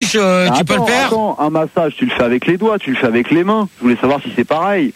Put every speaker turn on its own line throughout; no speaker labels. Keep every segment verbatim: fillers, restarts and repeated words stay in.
bouche, euh, tu
attends,
peux le faire.
Attends, un massage, tu le fais avec les doigts, tu le fais avec les mains. Je voulais savoir si c'est pareil.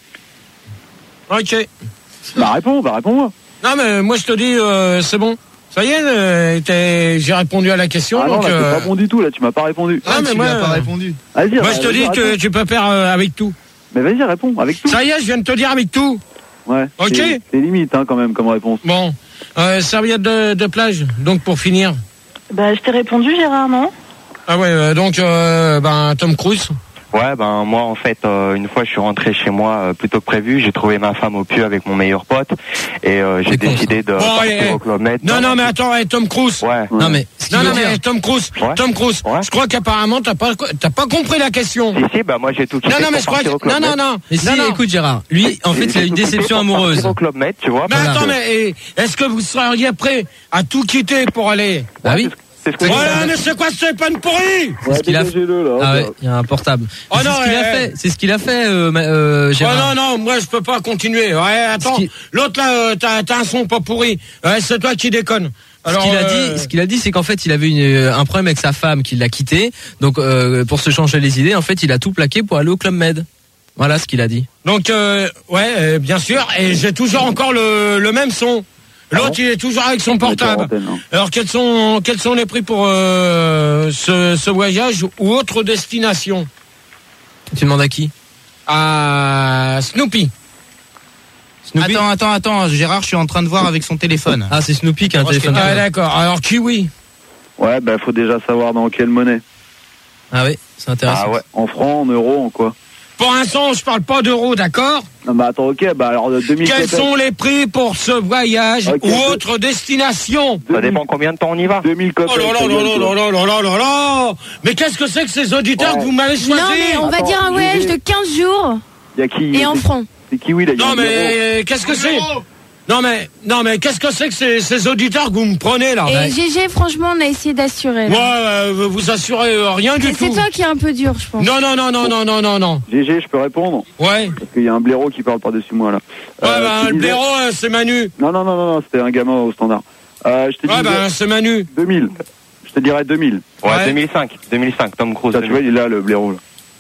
Ok.
Bah réponds, bah réponds-moi.
Non mais moi je te dis, euh, c'est bon. Ça y est, euh, t'es... j'ai répondu à la question.
Ah non,
donc,
là,
euh...
c'est pas bon du tout, là, tu m'as pas répondu.
Ah,
Ah,
mais
tu
moi,
lui as pas
euh,
répondu.
Vas-y,
Moi
vas-y,
je te dis
réponds.
que tu peux faire euh, avec tout.
Mais vas-y, réponds, avec tout.
Ça y est, je viens de te dire avec tout.
Ouais.
Ok.
C'est, c'est limite, hein, quand même, comme réponse.
Bon, euh, serviette de, de plage, donc pour finir.
Bah, je t'ai répondu, Gérard, non?
Ah ouais, euh, donc, euh, ben, Tom Cruise.
Ouais, ben moi en fait, euh, une fois je suis rentré chez moi euh, plutôt que prévu, j'ai trouvé ma femme au pieu avec mon meilleur pote et euh, j'ai
C'est con,
décidé de
Bon,
partir
allez,
au Club Med.
Non, non, mais attends, hey, Tom Cruise.
Ouais.
Non, mais ce qu'il
Non,
veut
non,
dire.
mais Tom Cruise,
Ouais.
Tom Cruise,
Ouais.
je crois qu'apparemment, t'as pas, t'as pas compris la question.
Si, si, bah moi j'ai tout quitté
Non, non, mais je
pour
crois
partir au
que,
Club
non, non,
Med.
non.
Mais si,
non, non.
écoute Gérard, lui, en fait, il a
J'ai
une
tout quitté
déception
pour partir
amoureuse.
au Club Med, tu vois.
Mais
Voilà.
attends, mais eh, est-ce que vous seriez prêt à tout quitter pour aller?
Bah oui.
C'est ce que
Voilà, mais c'est quoi ce panne pourri?
C'est ce qu'il a fait.
dégagez-le, là.
Ah ouais, il y a un portable.
Oh
c'est
non,
ce qu'il a
eh,
fait. C'est ce qu'il a fait, euh, ma- euh,
Oh
Gérard.
non, non, moi je peux pas continuer. Ouais, attends,
Ce qui-
l'autre là, euh, t'as, t'as un son pas pourri. Ouais, c'est toi qui déconne. Alors,
ce qu'il a
euh,
dit, ce qu'il a dit, c'est qu'en fait, il avait une, un problème avec sa femme, qu'il l'a quitté. Donc, euh, pour se changer les idées, en fait, il a tout plaqué pour aller au Club Med. Voilà ce qu'il a dit.
Donc, euh, ouais, euh, bien sûr, et j'ai toujours encore le, le même son. L'autre,
Ah bon
il est toujours avec son portable.
Antenne, hein.
Alors, quels sont, quels sont les prix pour euh, ce, ce voyage ou autre destination?
Tu demandes à qui?
À Snoopy.
Snoopy.
Attends, attends, attends, Gérard, je suis en train de voir avec son téléphone.
Ah, c'est Snoopy qui a un téléphone.
Ah, d'accord. Alors, Kiwi.
Ouais, bah faut déjà savoir dans quelle monnaie.
Ah oui, c'est intéressant.
Ah ouais.
En francs, en euros, en quoi?
Pour l'instant, je parle pas d'euros, d'accord?
Non, bah attends, ok, bah alors deux mille
Quels
Québec,
sont les prix pour ce voyage
Ok,
ou
deux-
autre destination?
Ça dépend combien de temps on y va.
deux mille
Oh
Québec,
là là
ça
là
gueule,
là
quoi.
là là là là là! Mais qu'est-ce que c'est que ces auditeurs
Ouais.
que vous m'avez choisis?
Non, mais on va
Attends,
dire un voyage
j'ai-
de quinze jours
Y a qui?
et en francs.
C'est Kiwi, là. y a
Non
un zéro.
mais qu'est-ce que c'est? Non mais non mais qu'est-ce que c'est que ces, ces auditeurs que vous me prenez là?
Et G G, franchement, on a essayé d'assurer.
Moi,
là.
euh, vous assurez euh, rien du
Mais c'est
tout.
toi qui es un peu dur, je pense.
Non non non non non non non non.
G G, je peux répondre?
Ouais.
Parce qu'il y a un blaireau qui parle par-dessus moi, là.
Ouais
Euh,
bah
tu
le
disais-
blaireau euh, c'est Manu.
Non, non, non, non, non, c'était un gamin au standard. Euh, je te
Ouais
dis
bah c'est Manu.
deux mille. Je te dirais deux mille.
Ouais,
Ouais.
deux mille cinq. deux mille cinq, Tom Cruise.
Ça, tu vois, il est là, le blaireau, là.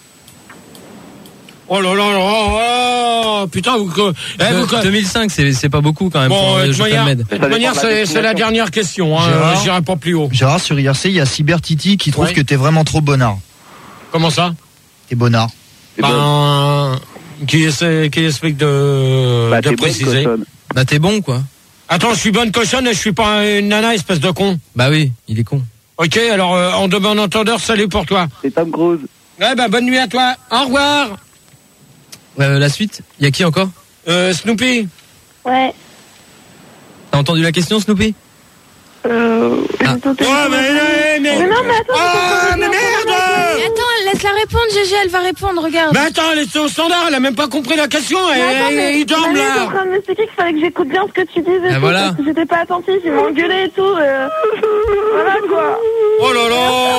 Oh là là là oh, putain vous que eh, vous que-
deux mille cinq, c'est c'est pas beaucoup quand même pour
Bon,
un
euh, de
voyage
toute
au Club
manière,
Med.
de toute manière, c'est c'est la dernière question. Hein,
Gérard.
euh, J'irai pas plus haut.
Gérard, sur I R C, il y a Cyber Titi qui trouve
Ouais.
que t'es vraiment trop bonnard.
Comment ça?
T'es bonnard.
Et ben,
Ben, qui, essaie, qui explique de,
bah,
de
t'es bonne
préciser.
cochonne.
Bah t'es bon quoi.
Attends, je suis bonne cochonne et je suis pas une nana, espèce de con.
Bah oui, il est con.
Ok, alors euh, en de bon entendeur, salut pour toi.
C'est Tom Cruise.
Ouais, bah bonne nuit à toi. Au revoir.
Euh, la suite, il y a qui encore?
Euh, Snoopy.
Ouais.
T'as entendu la question, Snoopy?
Euh.
Ah.
attends,
Ouais, mais, mais, mais,
Mais non, mais attends.
Ah, mais
Mais
merde!
attends, laisse-la répondre, G G, elle va répondre, regarde.
Mais attends, elle est au standard, elle a même pas compris la question.
Mais
Et,
attends, mais
ils dorment
Manu était en
là.
train de m'expliquer qu'il fallait que j'écoute bien ce que tu disais.
Ah,
tout,
voilà.
Parce que j'étais pas attentif, il m'a engueulé et tout. euh, Voilà quoi.
Oh là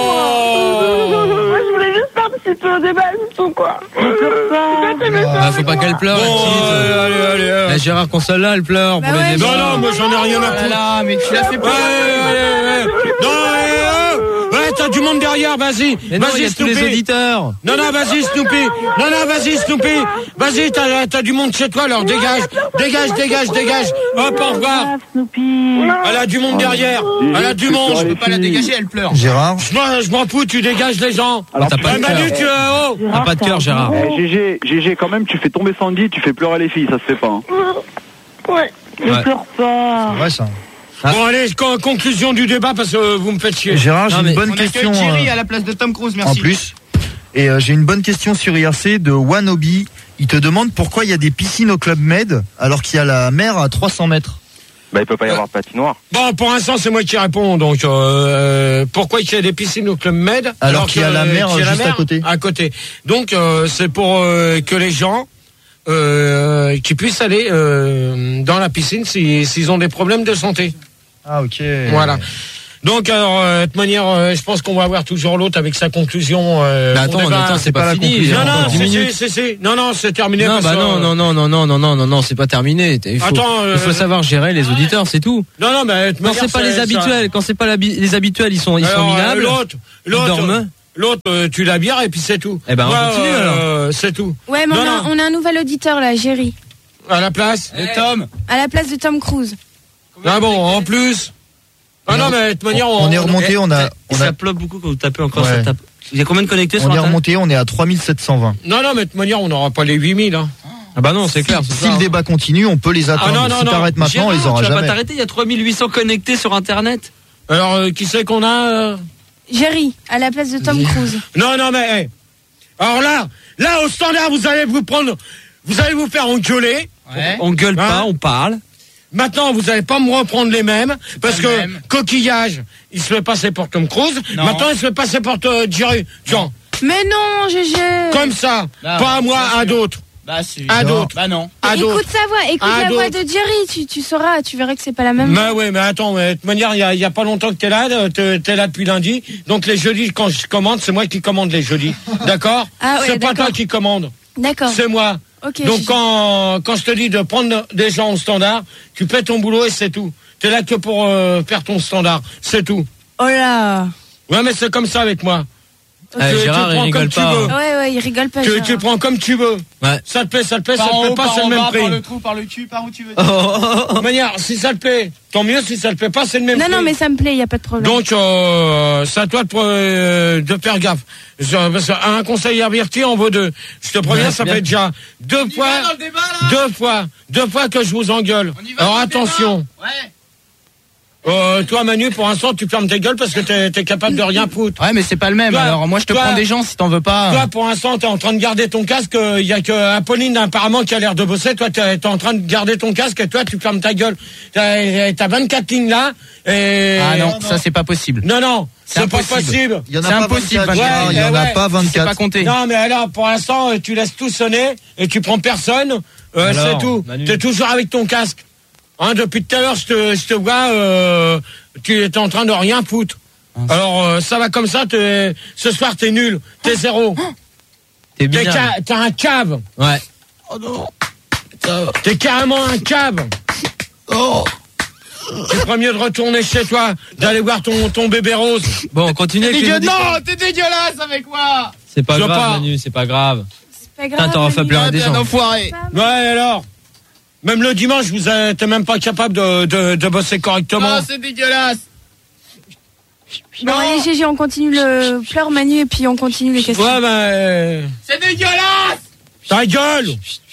là.
Moi je voulais juste participer au débat, c'est tout quoi. Pourquoi t'aimais ça
Bah,
avec
faut pas
moi
qu'elle pleure, la
Bon,
petite.
allez, allez, allez.
La
allez.
Gérard console-là, elle pleure
Bah
pour
ouais,
les débats.
Non, non, moi j'en ai rien à
Ah
foutre.
là, mais tu l'as fait
Ouais,
pas.
ouais, ouais, ouais. Non, ouais, ouais, ouais, t'as du monde derrière, vas-y.
Mais non, il y
Vas-y,
a tous les
Snoopy.
auditeurs.
Non, non, vas-y, Snoopy. Non, non, vas-y, Snoopy. Vas-y, t'as, t'as du monde chez toi, alors dégage. Dégage, dégage, dégage. Hop, au revoir.
Ah, Snoopy.
Elle a du monde derrière. Elle a du monde.
Je peux pas la dégager, elle pleure.
Gérard,
Je m'en, je m'en fous, tu dégages les gens.
Alors,
T'as pas
Eh,
de
Manu,
cœur.
tu es haut.
T'as pas de cœur, Gérard.
Eh, G G, G G, quand même, tu fais tomber Sandy, tu fais pleurer les filles, ça se fait pas. Hein.
Ouais. Je
Ouais.
pleure pas.
c'est vrai ça.
Bon, allez, con- conclusion du débat parce que vous me faites chier.
Gérard, j'ai
Non, mais
une bonne
On accueille
question
Thierry
euh,
à la place de Tom Cruise,
en
merci.
plus. Et euh, j'ai une bonne question sur I R C de Wanobi. Il te demande pourquoi il y a des piscines au Club Med alors qu'il y a la mer à trois cents mètres.
Bah il peut pas y avoir de patinoire.
Bon, pour l'instant, c'est moi qui réponds. Donc, euh, pourquoi il y a des piscines au Club Med
Alors qu'il y a
que-
la mer
qu'il y a la
juste à
mer
côté.
À côté. Donc, euh, c'est pour euh, que les gens euh, qui puissent aller euh, dans la piscine si- s'ils ont des problèmes de santé.
Ah ok.
Voilà. Donc, alors, euh, de toute manière, euh, je pense qu'on va avoir toujours l'autre avec sa conclusion. Euh,
Mais
on
attends,
débat-
attends, c'est pas,
pas la
fini.
conclusion.
Non, non,
Encore dix
c'est,
minutes.
c'est, c'est, non, non, c'est terminé.
Non,
parce
bah
que,
non,
euh,
non, non, non, non, non, non, non, non, c'est pas terminé. Il faut,
Attends, euh,
il faut savoir gérer les auditeurs, c'est tout.
Non, non, mais de toute
Quand
manière,
c'est pas les
ça-
habituels, quand c'est pas l'habi- les habituels, ils sont, ils sont
Alors, euh,
minables.
L'autre,
Ils
l'autre,
dorment.
L'autre, euh, tu la bière et puis c'est tout.
Eh ben, on
Moi,
continue,
euh, c'est tout.
Ouais, mais
Non,
on a,
non.
on a un nouvel auditeur là, Jerry.
À la place.
Et Tom.
À la place de Tom Cruise.
Ah bon, en plus. Ah non, mais de toute manière,
On est remonté, on a, on a,
Ça plop beaucoup quand vous tapez encore,
Ouais.
ça tape. Il y a combien de connectés sur
on est
Internet?
remonté, on est à trois mille sept cent vingt.
Non, non, mais de toute manière, on n'aura pas les huit mille. Hein.
Ah bah non, c'est clair. c'est
Si
ça,
le
hein.
débat continue, on peut les atteindre.
Ah non, non,
si
non.
t'arrêtes maintenant, on les
Gérard,
aura
tu vas pas
jamais.
t'arrêter, il y a trois mille huit cents connectés sur Internet.
Alors, euh, qui c'est qu'on a euh
Jerry, à la place de Tom Cruise.
Non, non, mais. hey. Alors là, là, au standard, vous allez vous prendre. Vous allez vous faire engueuler.
Ouais.
On gueule
Hein
pas, on parle.
Maintenant, vous n'allez pas me reprendre les mêmes, parce
pas
que
le même.
Coquillage, il se fait passer pour Tom Cruise.
Non.
Maintenant, il se fait passer pour euh, Jerry. Tiens,
Mais non, G G.
comme ça,
Bah,
pas à
ouais,
moi,
bien
à
sûr.
d'autres.
Bah, c'est.
À
Non.
d'autres.
Bah, non.
À
Écoute
d'autres.
sa voix, écoute
À
la voix
d'autres.
de Jerry, tu, tu sauras, tu verras que c'est pas la même.
Mais ouais, mais attends, mais de toute manière, il y a, il y a pas longtemps que t'es là, euh, t'es, t'es là depuis lundi. Donc les jeudis, quand je commande, c'est moi qui commande les jeudis. D'accord?
Ah ouais,
c'est pas
d'accord.
toi qui commande.
D'accord.
C'est moi.
Ok.
Donc
G G.
quand, quand je te dis de prendre des gens au standard, tu fais ton boulot et c'est tout. T'es là que pour euh, faire ton standard. C'est tout.
Oh là.
Ouais, mais c'est comme ça avec moi.
Ah,
Tu- tu
Gérard, il
prends
rigole
comme tu
pas.
veux.
hein.
Ouais, ouais, il rigole pas.
Tu,
Gérard.
tu prends comme tu veux.
Ouais.
Ça te plaît, ça te plaît, ça
Par
te
en
plaît
haut,
pas,
par
c'est le
en
même
bas,
prix.
par le trou, par le cul, par où tu veux.
De toute manière, si ça te plaît, tant mieux. Si ça te plaît pas, c'est le même
Non,
prix.
non, mais ça me plaît, y a pas de problème.
Donc, euh, c'est à toi de, euh, de faire gaffe. Je- parce qu'un conseil averti en vaut deux. Je te préviens,
Ouais,
ça
bien.
fait déjà deux
On y
fois,
va dans le débat, là.
deux fois, deux fois que je vous engueule.
On y va
Alors
dans le
attention.
débat. Ouais.
Euh, toi, Manu, pour l'instant, tu fermes tes gueules parce que t'es, t'es capable de rien foutre.
Ouais, mais c'est pas le même.
Toi,
Alors, moi, je te
toi,
prends des gens si t'en veux pas.
Toi, pour l'instant, t'es en train de garder ton casque. Il y a que Apolline, apparemment, qui a l'air de bosser. Toi, t'es, t'es en train de garder ton casque et toi, tu fermes ta gueule. T'as, t'as vingt-quatre lignes là. Et...
Ah non, ça, c'est pas possible.
Non, non,
C'est
c'est, pas
impossible.
possible.
Il y en a
C'est
pas
impossible,
vingt-quatre,
Gérard,
Gérard, il y en
ouais,
a
ouais.
pas
C'est pas
vingt-quatre.
compté.
Non, mais alors, pour l'instant, euh, tu laisses tout sonner et tu prends personne. Euh,
Alors,
c'est tout.
Manu.
T'es toujours avec ton casque. Hein, depuis tout à l'heure, je te, je te vois, euh, tu es en train de rien foutre. Alors, euh, ça va comme ça. T'es, ce soir, t'es nul. T'es zéro.
T'es
T'es,
bien.
ca- t'es un cave.
Ouais.
T'es carrément un cave. Tu ferais mieux de retourner chez toi, d'aller voir ton, ton bébé rose.
Bon, on continue avec les
Dégueu-
auditeurs.
Non, t'es dégueulasse avec moi.
C'est pas
Je veux
grave,
pas.
Manu, c'est pas grave.
C'est pas
Putain,
grave.
t'auras fait
Manu.
pleurer des
Bien
gens.
enfoiré.
Ouais, alors. Même le dimanche, vous êtes même pas capable de, de, de bosser correctement.
Non, c'est dégueulasse.
Bon, allez, G G, on continue le pleur Manu et puis on continue les questions.
Ouais, ben, euh,
C'est dégueulasse.
ta gueule.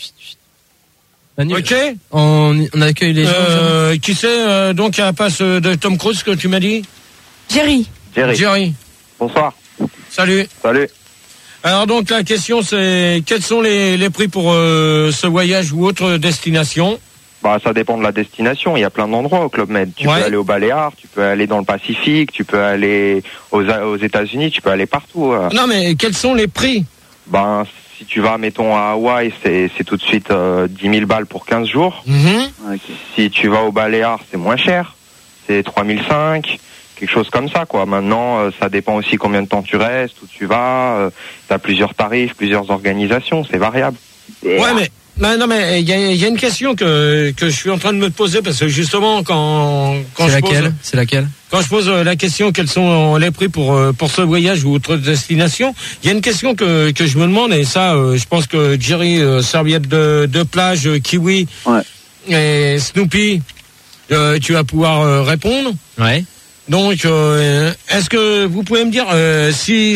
Manu,
Ok.
on, on accueille les gens.
Euh, qui c'est euh, donc à la place euh, de Tom Cruise que tu m'as dit?
Jerry.
Jerry,
Jerry.
bonsoir.
Salut.
Salut.
Alors donc la question c'est quels sont les, les prix pour euh, ce voyage ou autre destination?
Bah, ça dépend de la destination. Il y a plein d'endroits au Club Med. Tu
Ouais.
peux aller aux Baléares, tu peux aller dans le Pacifique, tu peux aller aux, aux États-Unis, tu peux aller partout. euh.
Non mais quels sont les prix?
Ben, si tu vas, mettons, à Hawaï, c'est, c'est tout de suite euh, dix mille balles pour quinze jours.
Mhm.
Si tu vas aux Baléares, c'est moins cher. C'est trois mille cinq, quelque chose comme ça, quoi. Maintenant, euh, ça dépend aussi combien de temps tu restes, où tu vas. Euh, tu as plusieurs tarifs, plusieurs organisations, c'est variable.
Ouais mais non, non mais il y a, il y a une question que que je suis en train de me poser parce que justement quand quand
C'est
je pose
laquelle C'est laquelle
quand je pose la question quels sont les prix pour euh, pour ce voyage ou autre destination, il y a une question que que je me demande et ça euh, je pense que Jerry euh, serviette de de plage euh, kiwi
Ouais.
et Snoopy euh, tu vas pouvoir euh, répondre.
Ouais.
Donc, euh, est-ce que vous pouvez me dire euh, si,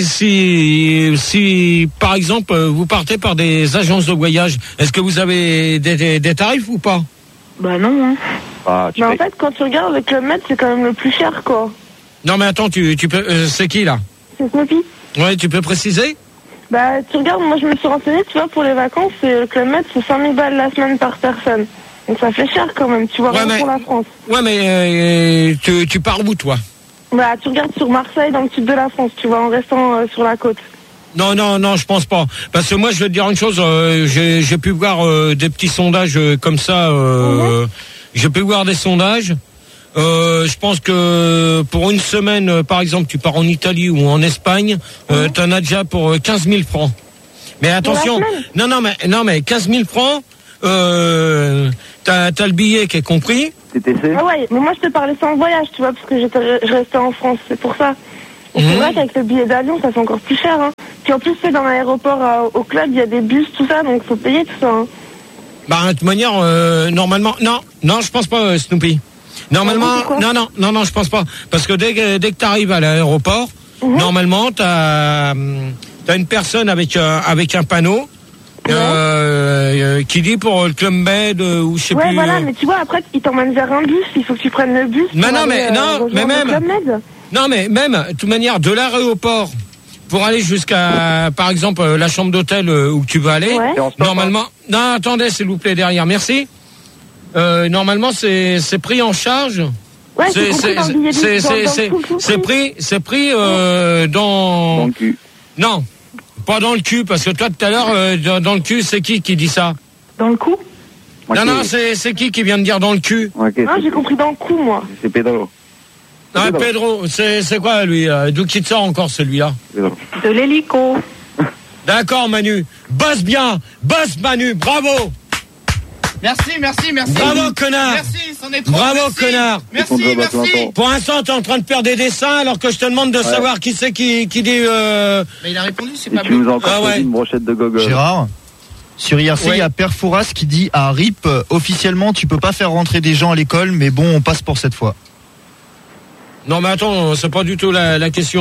si, si, par exemple, euh, vous partez par des agences de voyage, est-ce que vous avez des, des, des tarifs ou pas?
Bah non, hein.
Bah, tu
Mais en
payes-
fait, quand tu regardes le Club Med, c'est quand même le plus cher, quoi.
Non, mais attends, tu, tu peux, euh, c'est qui là?
C'est Snoopy.
Ouais, tu peux préciser?
Bah, tu regardes, moi je me suis renseignée, tu vois, pour les vacances, c'est, le Club Med, c'est cinq mille balles la semaine par personne. Donc ça fait cher quand même, tu vois,
Ouais,
rien
mais-
pour la France.
Ouais, mais euh, tu, tu pars où toi?
Bah, tu regardes sur Marseille, dans le sud de la France, tu vois, en restant euh, sur la côte.
Non, non, non, je pense pas. Parce que moi, je vais te dire une chose. euh, j'ai, j'ai pu voir euh, des petits sondages euh, comme ça. Euh, J'ai pu voir des sondages. Euh, je pense que pour une semaine, euh, par exemple, tu pars en Italie ou en Espagne, euh, t'en as déjà pour euh, quinze mille francs. Mais attention,
Pour la semaine
non, non, mais non, mais quinze mille francs. Euh, t'as, t'as le billet qui est compris.
T T C.
Ah ouais, mais moi je te parlais sans voyage, tu vois, parce que j'étais, je restais en France, c'est pour ça. Et
Mhm.
c'est vrai qu'avec le billet d'avion, ça fait encore plus cher. Hein. Puis en plus, c'est dans l'aéroport, euh, au club, il y a des bus, tout ça, donc faut payer tout ça. Hein.
Bah, de toute manière, euh, normalement, non, non, je pense pas, euh, Snoopy. Normalement,
Ah, pourquoi
non, non, non, non, je pense pas. Parce que dès que, dès que t'arrives à l'aéroport,
Mhm.
normalement, t'as, hum, t'as une personne avec, euh, avec un panneau, euh, euh, qui dit pour le Club Med, euh, ou je sais
Ouais,
plus.
voilà,
euh,
mais tu vois, après, ils t'emmènent vers un bus, il faut que tu prennes le bus.
Mais
pour
non,
aller,
mais-
euh,
non,
rejoindre
mais
le
même-
Club Med.
Non, mais même, de toute manière, de l'aéroport, pour aller jusqu'à, par exemple, euh, la chambre d'hôtel euh, où tu veux aller,
Ouais.
Et en stop,
normalement, non, attendez, s'il vous plaît, derrière, merci. Euh, normalement, c'est, c'est pris en charge.
Ouais,
C'est,
c'est compris
c'est,
dans le billet de-
c'est,
dans-
c'est,
dans
c'est,
tout- tout
c'est
prix.
pris, c'est pris, euh, dans,
Dans le cul.
non, pas dans le cul, parce que toi, tout à l'heure, euh, dans, dans le cul, c'est qui qui dit ça?
Dans le cou.
Moi,
Non,
c'est-
non, c'est, c'est qui qui vient de dire dans le cul?
Ok,
Non,
c'est-
j'ai compris dans le cou, moi.
c'est Pedro.
Ah,
Pedro.
Pedro, c'est, c'est quoi, lui? euh, D'où qui te sort encore, celui-là?
Pedro.
De l'hélico.
D'accord, Manu. Bosse bien. Bosse, Manu. Bravo.
Merci, merci, merci.
Bravo, connard.
Merci, c'en est trop.
Bravo,
merci.
connard.
Ils font
Merci,
job à plein
merci.
temps.
Pour l'instant, t'es en train de faire des dessins alors que je te demande de savoir qui c'est qui, qui dit... Euh...
Mais il a répondu, c'est
Et
pas
tu
bon.
nous as encore
Ah ouais.
choisi une brochette de gogol.
Gérard, sur I R C, il
Ouais.
y a Père Fouras qui dit à R I P, euh, officiellement, tu peux pas faire rentrer des gens à l'école, mais bon, on passe pour cette fois.
Non, mais attends, c'est pas du tout la, la question...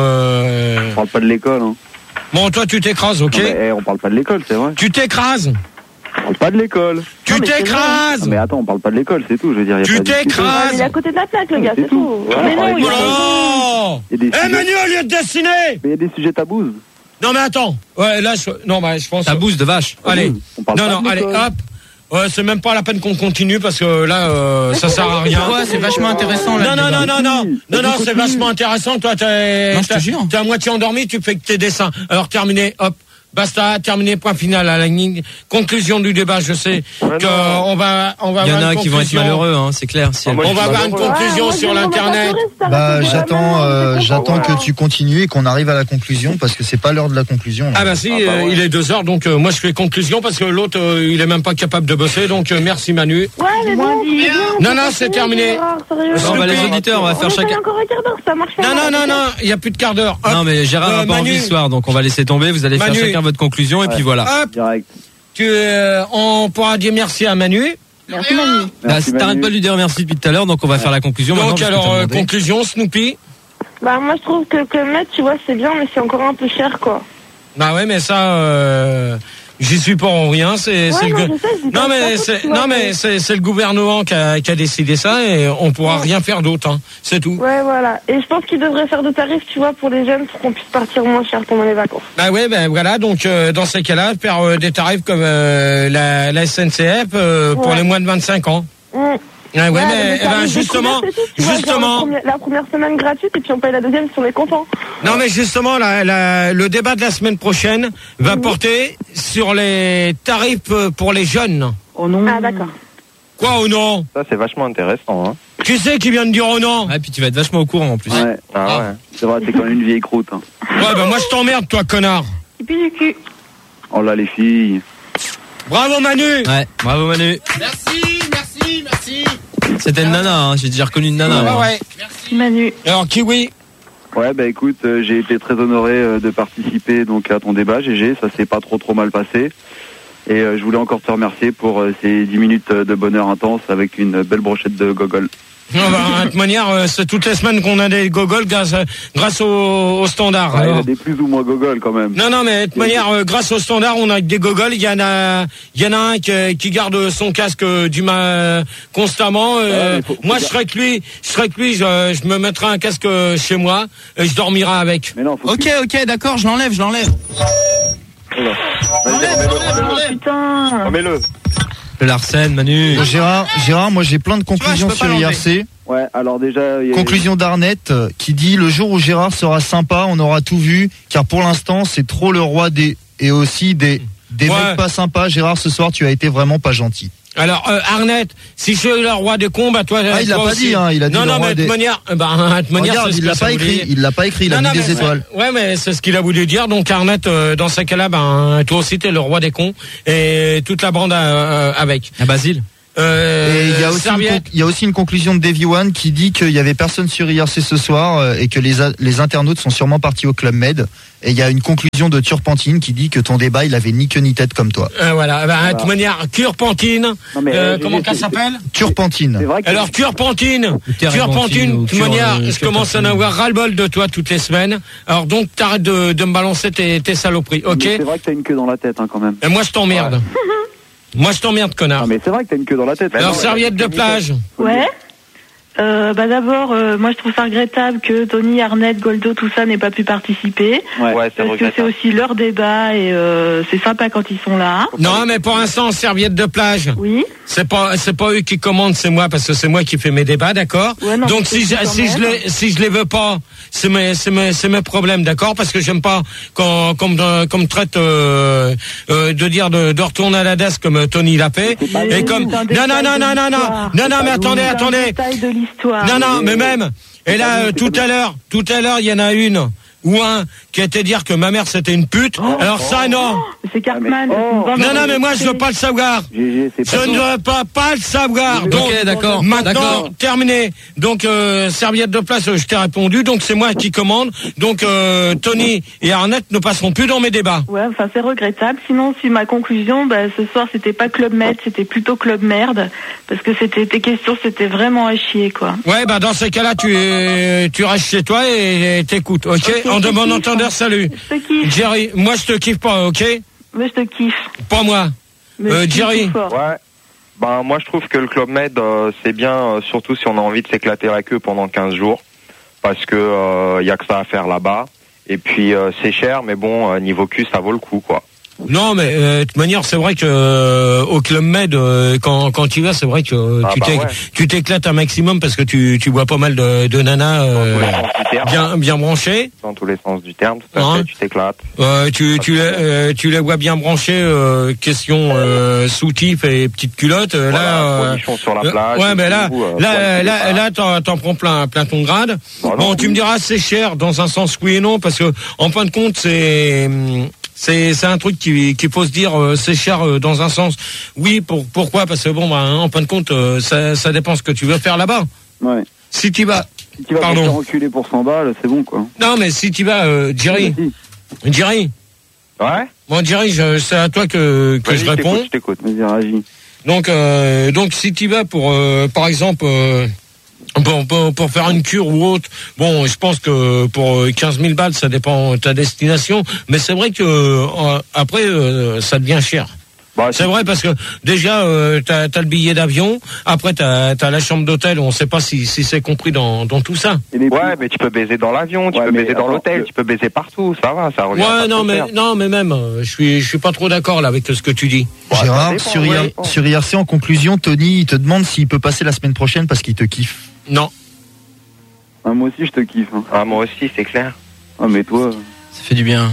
Euh...
On parle pas de l'école, hein.
Bon, toi, tu t'écrases, ok?
Non, mais, eh, on parle pas de l'école, c'est vrai.
Tu t'écrases.
On parle pas de l'école.
Tu
mais c'est
t'écrases.
Non, mais attends, on parle pas de l'école, c'est tout. Je veux dire, y a
Tu
pas de discussion.
t'écrases.
Il est à côté de la plaque, le
Ouais,
gars,
c'est
c'est
tout.
tout.
Ouais,
Mais non,
on
il
Oh
parle
a...
là.
Il y a des
Eh,
sujets-
Manu, au lieu de dessiner.
Mais il y a des sujets tabous.
Non, mais attends. Ouais, là, je... Non, bah, je pense...
Ta bouse de vache.
Allez.
On parle
Non,
pas
non,
de
allez,
l'école.
hop. Ouais, c'est même pas la peine qu'on continue parce que là, euh, ça sert à rien.
Ouais, c'est vachement intéressant là.
Non,
le
non,
débat.
non, non, non, non, non, c'est
continue.
vachement intéressant. Toi, t'es,
Non, je te
t'es-
jure.
t'es à moitié endormi, tu fais que tes dessins. Alors, terminé, hop. Basta, terminé, point final à la ligne. Conclusion du débat, je sais
Ouais,
que
non.
on va, on va
Il y en
avoir
a
une
qui vont être
conclusion.
malheureux, hein, c'est clair. Si
Ah,
elle-
moi,
On
je
va
suis
avoir une
malheureux.
conclusion
Ouais, moi,
sur
je demande à
l'internet.
Patrice d'arrêter
Bah,
de
j'attends,
ramener,
euh,
c'est
j'attends
content.
que tu continues et qu'on arrive à la conclusion parce que c'est pas l'heure de la conclusion. là.
Ah bah si,
Ah, bah
euh,
ouais.
il est deux heures, donc euh, moi je fais conclusion parce que l'autre euh, il est même pas capable de bosser, donc euh, merci Manu.
Ouais, mais bon, c'est
Non, non, c'est terminé.
Bon, bah, les auditeurs, on va faire chacun.
encore un quart d'heure, ça marche pas.
Non, non, non, non, il y a plus de quart d'heure. Hop,
Non, mais Gérard
Euh,
n'a pas
Manu.
envie ce soir, donc on va laisser tomber. Vous allez
Manu.
faire chacun votre conclusion et puis voilà.
hop,
Direct.
tu, euh, on pourra dire merci à Manu.
Merci, Manu.
Bah,
Merci,
T'arrêtes
Manu.
pas de lui dire merci depuis tout à l'heure, donc on va faire la conclusion maintenant.
Donc
parce que
alors,
t'as
euh,
demandé.
conclusion, Snoopy.
Bah, moi, je trouve que Club Med, tu vois, c'est bien, mais c'est encore un peu cher, quoi.
Bah ouais, mais ça, euh, j'y suis pour rien. C'est,
Ouais,
c'est le
non,
gu-
je sais, je dis pas
non
que
mais
c'est
c'est,
pas faux, tu vois,
non mais
mais-
c'est, c'est le gouvernement qui a, qui a décidé ça et on pourra
Ouais.
rien faire d'autre. Hein. C'est tout.
Ouais, voilà. Et je pense qu'ils devraient faire des tarifs, tu vois, pour les jeunes, pour qu'on puisse partir moins cher pendant les vacances.
Bah ouais, ben voilà. Donc euh, dans ces cas-là, faire euh, des tarifs comme euh, la, la S N C F euh, pour
Ouais.
les moins de vingt-cinq ans.
Mmh.
Ouais, ouais,
Ouais,
mais
les
eh ben,
tarifs
justement,
découvertes et tout, tu vois, genre,
justement.
la première- la première semaine gratuite, et puis on paye la deuxième si on est content.
Non, mais justement, la, la- le débat de la semaine prochaine va
Mhm.
porter sur les tarifs euh, pour les jeunes.
Oh non. Ah, d'accord.
Quoi, oh non?
Ça, c'est vachement intéressant. Hein.
Qui c'est qui vient de dire oh non?
Ouais, puis tu vas être vachement au courant en plus.
Ouais.
Ah ouais.
C'est vrai, t'es quand même une vieille croûte. Hein.
Ouais, bah moi je t'emmerde, toi, connard.
Et puis du cul.
Oh là, les filles.
Bravo, Manu.
Ouais, bravo Manu.
Merci, merci, merci.
C'était une nana, hein. J'ai déjà reconnu une nana.
Ouais,
moi.
ouais.
Merci.
Manu.
Alors, Kiwi.
Ouais, bah écoute, euh, j'ai été très honoré euh, de participer donc à ton débat, G G. Ça s'est pas trop trop mal passé. Et euh, je voulais encore te remercier pour euh, ces dix minutes euh, de bonheur intense avec une belle brochette de gogol.
Non, bah, de toute manière, euh, c'est toutes les semaines qu'on a des gogoles grâce, grâce au, au standard.
Ouais, il y
alors.
a des plus ou moins gogol quand même.
Non, non, mais de toute manière, euh, grâce au standard, on a des gogoles. Il y en a, il y en a un qui, qui garde son casque euh, du ma constamment. euh,
Ouais, mais faut- faut
moi, je
gar-
serais que lui, je serais que lui. Je, je me mettrai un casque euh, chez moi et je dormirai avec.
Mais non, faut
Ok, ok, d'accord, je l'enlève, je l'enlève.
que... Vas-y,
J'enlève,
remets-le,
j'enlève,
remets-le.
j'enlève.
Putain.
Remets-le.
Le Larsen, Manu.
Euh, Gérard, Gérard, moi j'ai plein de conclusions
peux pas
sur I R
l'enlever.
C.
Ouais, alors déjà... il y a-
Conclusion d'Arnett euh, qui dit le jour où Gérard sera sympa, on aura tout vu, car pour l'instant c'est trop le roi des et aussi des des
Ouais.
mecs pas sympas. Gérard, ce soir tu as été vraiment pas gentil.
Alors, euh, Arnett, si je suis le roi des cons, bah toi,
Ah, il l'a
toi
pas
aussi.
dit, hein, il a dit
non,
le
non,
roi
mais de
des-
toute manière, euh, bah, de toute manière,
Regarde,
c'est ce
il
que
l'a
ça
pas
voulait
écrit,
dire.
il l'a pas écrit, il a
Non,
mis
non,
des
mais-
étoiles.
Ouais, mais c'est ce qu'il a voulu dire. Donc Arnett, euh, dans ces cas-là, ben toi aussi t'es le roi des cons et toute la bande euh, avec.
À Basile.
Euh,
Et il y a aussi une
serviette.
conc- il y a aussi une conclusion de Davy One qui dit qu'il y avait personne sur I R C ce soir euh, et que les, a- les internautes sont sûrement partis au Club Med. Et il y a une conclusion de Turpentine qui dit que ton débat, il avait ni queue ni tête comme toi.
Euh, voilà, bah, de toute manière, Turpentine,
mais,
euh,
euh,
comment
j'ai-
qu'elle
c'est-
s'appelle
Turpentine.
C'est vrai que
Alors Turpentine,
Térébenthine
Turpentine,
ou
de toute
Tur-
manière,
euh,
je commence à en
Turpentine.
avoir ras-le-bol de toi toutes les semaines. Alors donc t'arrêtes de, de me balancer tes, tes saloperies, ok?
mais c'est vrai que t'as une queue dans la tête hein, quand même.
Et moi je t'emmerde. Moi je t'emmerde, connard.
Non mais c'est vrai que t'as une queue dans la tête.
Alors
Non,
serviette de plage.
Ouais. Euh, bah d'abord, euh, moi je trouve ça regrettable que Tony, Arnett, Goldo, tout ça n'ait pas pu participer.
Ouais.
Ouais, c'est
Parce que c'est
regrettable.
aussi leur débat et euh, c'est sympa quand ils sont là.
Non mais pour l'instant serviette de plage.
Oui.
C'est pas c'est pas eux qui commandent, c'est moi parce que c'est moi qui fais mes débats, d'accord?
Ouais, non,
Donc
mais
si
c'est
je,
quand
si je
même.
les si je les veux pas, c'est mes c'est mes c'est mes problèmes, d'accord? Parce que j'aime pas quand comme comme traite euh, euh, de dire de, de retourner à la D A S comme euh, Tony Lappé et comme non non non non non non non non mais attendez attendez
Détail de l'histoire.
non non mais même et là euh, tout à l'heure tout à l'heure il y en a une ou un qui a été dire que ma mère c'était une pute. Alors ça non.
C'est Cartman.
Oh.
c'est une bande
Non non mais moi je veux pas le savoir.
G G, c'est
Je
pas
ne veux pas, pas le savoir. Donc,
Ok, d'accord,
maintenant,
d'accord.
terminé. Donc, euh, serviette de place, euh, je t'ai répondu. Donc, c'est moi qui commande. Donc, euh, Tony et Arnett ne passeront plus dans mes débats.
Ouais, enfin c'est regrettable. Sinon, si ma conclusion, bah, ce soir c'était pas Club Med, c'était plutôt Club Merde, parce que c'était tes questions, c'était vraiment à chier quoi.
Ouais, bah dans ces cas-là, tu euh, tu restes chez toi et et t'écoutes, ok,
Ok,
en
je
de
te
bon
kiffe,
entendeur, salut.
Je te kiffe.
Jerry, moi je te kiffe pas, ok?
Mais je te kiffe.
Pas moi.
Mais
Euh,
je kiffe
Jerry.
tout fort.
Ouais. Ben moi je trouve que le Club Med euh, c'est bien, euh, surtout si on a envie de s'éclater la queue pendant quinze jours, parce que euh, y a que ça à faire là-bas. Et puis euh, c'est cher, mais bon euh, niveau cul ça vaut le coup quoi.
Non, mais euh, de toute manière, c'est vrai que euh, au Club Med, euh, quand quand tu vas, c'est vrai que euh,
Ah
tu
bah
t'éc-
ouais.
tu t'éclates un maximum parce que tu tu vois pas mal de, de nanas euh,
Dans tous les sens du terme.
bien bien branchées.
Dans tous les sens du terme, tout à
Hein
fait, tu t'éclates.
Euh, tu tu les euh, tu les vois bien branchées. Euh, question euh, soutif et petite culotte. Euh,
Voilà,
là, euh,
production sur la
euh,
plage.
ouais,
et
mais là
tout, euh,
là
poil
là
qui
là t'en t'en prends plein plein ton grade.
Bah
Bon,
non.
tu me diras c'est cher dans un sens oui et non parce que en fin de compte c'est hum, c'est c'est un truc qui qu'il faut se dire euh, c'est cher euh, dans un sens. Oui, pour pourquoi? Parce que bon bah hein, en fin de compte euh, ça ça dépend ce que tu veux faire là-bas.
Ouais.
Si tu vas
Si tu vas
Pardon.
te faire enculer pour cent balles, c'est bon quoi.
non mais si tu vas euh, Jerry
Vas-y,
Jerry
Ouais.
bon Jerry je- c'est à toi que que
Vas-y,
je
je
réponds.
t'écoute, je t'écoute.
vas-y, réagis.
Donc, euh, donc si tu vas pour, euh, par exemple, euh, pour, pour, pour faire une cure ou autre, bon, je pense que pour quinze mille balles, ça dépend de ta destination, mais c'est vrai que euh, après, euh, ça devient cher.
Bah,
C'est vrai parce que déjà, euh, t'as as le billet d'avion, après t'as as la chambre d'hôtel, on sait pas si, si c'est compris dans, dans tout ça.
Et les
Ouais, mais tu peux baiser dans l'avion, tu
Ouais,
peux
mais
baiser dans
attends,
l'hôtel,
le-
tu peux baiser partout, ça va, ça revient. pas
Ouais, non,
trop
mais
cher.
non, mais même, euh, je suis je suis pas trop d'accord là avec ce que tu dis.
Ouais, ça
Gérard,
dépend,
sur,
ouais,
I R-
dépend.
sur I R C, en conclusion, Tony, il te demande s'il peut passer la semaine prochaine parce qu'il te kiffe.
Non.
Ah, moi aussi je te kiffe. Hein.
Ah, moi aussi, c'est clair.
Ah mais toi,
Ça fait du bien.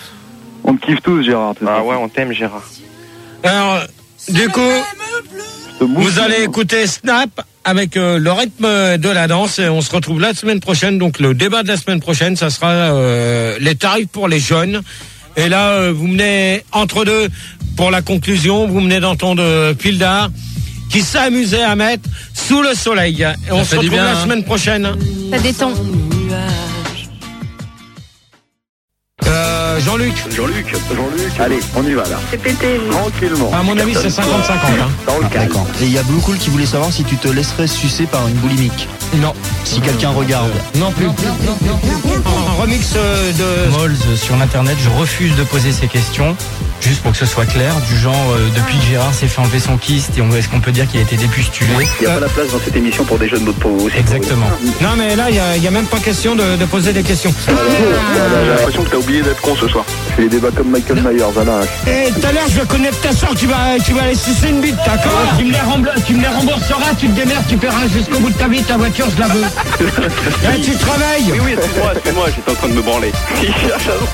on te kiffe tous Gérard. de toute
Ah
façon.
ouais, on t'aime, Gérard.
Alors, du coup,
Je te bouffe,
vous allez
hein.
écouter Snap avec euh, le rythme de la danse et on se retrouve la semaine prochaine. Donc le débat de la semaine prochaine, ça sera euh, les tarifs pour les jeunes. Et là, euh, vous menez entre deux pour la conclusion. Vous menez d'entendre euh, Pildar qui s'est amusé à mettre sous le soleil. Et on se
fait du
retrouve
bien,
la
hein.
semaine prochaine.
Ça détend.
Euh, Jean-Luc,
Jean-Luc, Jean-Luc. Allez, on y va là.
C'est pété.
Tranquillement.
à mon avis, c'est cinquante cinquante. Hein.
Dans le calme.
D'accord. Et il y a Blue Cool qui voulait savoir si tu te laisserais sucer par une boulimique.
Non,
Si quelqu'un regarde.
non plus. Un remix euh, de...
Mols sur internet, je refuse de poser ces questions, juste pour que ce soit clair, du genre euh, depuis que Gérard s'est fait enlever son kyste, et on- est-ce qu'on peut dire qu'il a été dépustulé?
Il n'y a pas la place dans cette émission pour des jeux de mots de peau aussi.
Exactement.
Non, mais là, il n'y a, y a même pas question de, de poser des questions.
J'ai l'impression que t'as oublié d'être con ce soir. Je fais les débats comme Michael Myers, voilà.
Et tout à l'heure, je vais connaître ta soeur, tu vas, tu vas aller sucer une bite, d'accord? Tu me les rembla- tu me les rembourseras, tu te démerdes, tu paieras jusqu'au bout de ta vie, ta voiture, je la veux. Eh, tu travailles?
Oui, oui, excuse-moi, excuse-moi, j'étais en train de me branler. Il cherche à